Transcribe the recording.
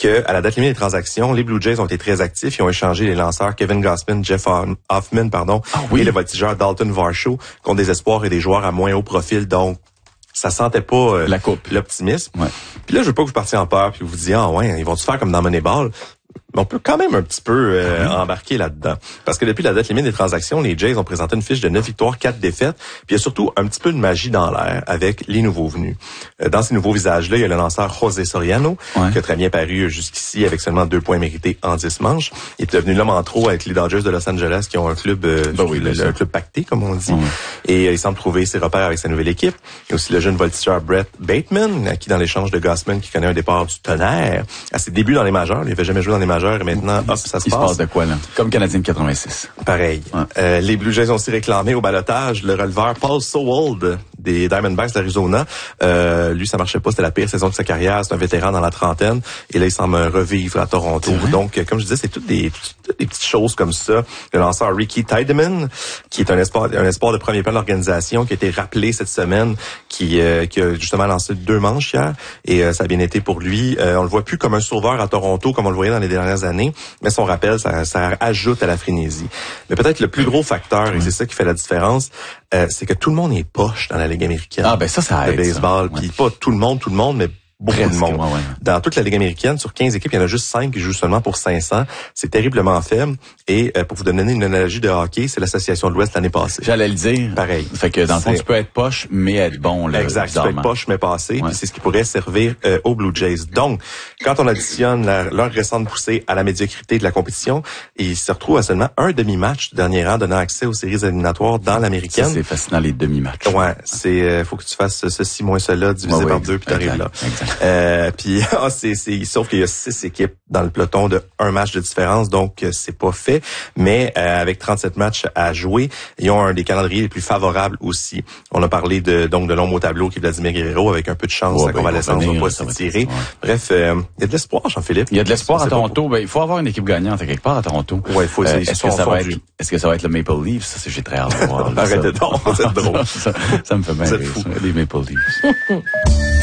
qu'à la date limite des transactions, les Blue Jays ont été très actifs. Ils ont échangé les lanceurs Kevin Gausman, Jeff Hoffman, et le voltigeur Dalton Varsho contre des espoirs et des joueurs à moins haut profil. Donc, ça sentait pas la coupe, l'optimisme. Ouais. Puis là, je veux pas que vous partiez en peur puis que vous disiez ils vont se faire comme dans Moneyball. Mais on peut quand même un petit peu embarquer là-dedans. Parce que depuis la date limite des transactions, les Jays ont présenté une fiche de 9 victoires, 4 défaites. Puis il y a surtout un petit peu de magie dans l'air avec les nouveaux venus. Dans ces nouveaux visages-là, il y a le lanceur José Soriano, qui a très bien paru jusqu'ici avec seulement 2 points mérités en 10 manches. Il est devenu l'homme en trop avec les Dodgers de Los Angeles qui ont un club, un club pacté, comme on dit. Et il semble trouver ses repères avec sa nouvelle équipe. Il y a aussi le jeune voltigeur Brett Bateman, qui dans l'échange de Gausman, qui connaît un départ du tonnerre à ses débuts dans les majeurs. Il n'avait jamais joué dans les majeurs et maintenant, hop, ça se passe. Il se passe de quoi, là? Comme Canadien de 86. Pareil. Ouais. Les Blue Jays ont aussi réclamé au ballottage le releveur Paul Sowald des Diamondbacks d'Arizona. Lui, ça marchait pas. C'était la pire saison de sa carrière. C'est un vétéran dans la trentaine. Et là, il semble revivre à Toronto. Donc, comme je disais, c'est toutes des petites choses comme ça. Le lanceur Ricky Tiedemann, qui est un espoir de premier plan de l'organisation, qui a été rappelé cette semaine, qui a justement lancé 2 manches hier. Et ça a bien été pour lui. On le voit plus comme un sauveur à Toronto, comme on le voyait dans les dernières années. Mais son rappel, ça ajoute à la frénésie. Mais peut-être le plus gros facteur, et c'est ça qui fait la différence, c'est que tout le monde est poche dans la Ligue américaine. Ah, ben ça aide. Le baseball. Puis pas tout le monde, mais beaucoup de monde. Ouais. Dans toute la Ligue américaine, sur 15 équipes, il y en a juste 5 qui jouent seulement pour 500. C'est terriblement faible. Et pour vous donner une analogie de hockey, c'est l'Association de l'Ouest l'année passée. J'allais le dire. Pareil. Fait que dans le fond, tu peux être poche, mais être bon. Là, exact. Tu peux être poche, mais passé. Puis c'est ce qui pourrait servir aux Blue Jays. Donc, quand on additionne leur récente poussée à la médiocrité de la compétition, ils se retrouvent à seulement un demi-match du dernier rang, donnant accès aux séries éliminatoires dans l'américaine. Ça, c'est fascinant, les demi-matchs. Ouais, c'est faut que tu fasses ceci moins cela divisé par 2 puis t'arrives là. Puis sauf qu'il y a 6 équipes dans le peloton de 1 match de différence, donc c'est pas fait. Mais avec 37 matchs à jouer, ils ont un des calendriers les plus favorables aussi. On a parlé de l'homme au tableau qui est Vladimir Guerrero, avec un peu de chance, la convalescence va pas s'étirer. Bref, il y a de l'espoir, Jean-Philippe. Il y a de l'espoir à Toronto. Ben, il faut avoir une équipe gagnante quelque part à Toronto. Ouais, il faut essayer. Est-ce que ça va être le Maple Leafs? Ça, j'ai très hâte de voir. Arrêtez donc, c'est drôle. Ça me fait bien rire, les Maple Leafs.